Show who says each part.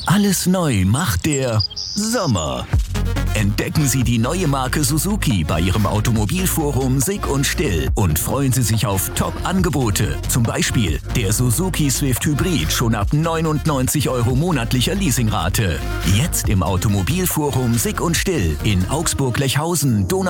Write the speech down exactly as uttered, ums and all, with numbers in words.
Speaker 1: Alles neu macht der Sommer. Entdecken Sie die neue Marke Suzuki bei Ihrem Automobilforum Sick und Still und freuen Sie sich auf Top-Angebote. Zum Beispiel der Suzuki Swift Hybrid schon ab neunundneunzig Euro monatlicher Leasingrate. Jetzt im Automobilforum Sick und Still in Augsburg-Lechhausen, Donau